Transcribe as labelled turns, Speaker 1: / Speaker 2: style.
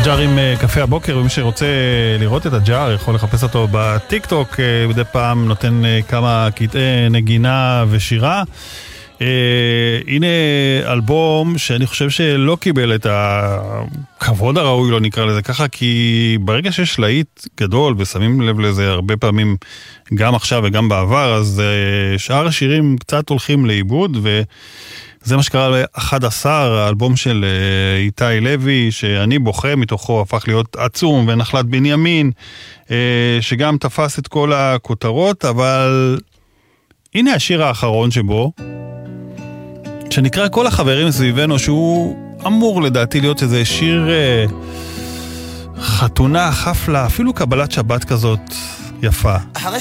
Speaker 1: הג'אר עם קפה הבוקר, ומי שרוצה לראות את הג'אר יכול לחפש אותו בטיק טוק, מדי פעם נותן כמה קטעי נגינה ושירה. הנה אלבום שאני חושב שלא קיבל את הכבוד הראוי, לא נקרא לזה ככה, כי ברגע שיש להיט גדול ושמים לב לזה הרבה פעמים גם עכשיו וגם בעבר, אז שאר השירים קצת הולכים לאיבוד, וזה מה שקרה ל-11, האלבום של איתי לוי, שאני בוכה מתוכו, הפך להיות עצום, ונחלת בנימין, שגם תפס את כל הכותרות, אבל הנה השיר האחרון שבו, שנקרא כל החברים סביבנו, שהוא אמור לדעתי להיות איזה שיר חתונה, חפלה, אפילו קבלת שבת כזאת יפה.
Speaker 2: אחרי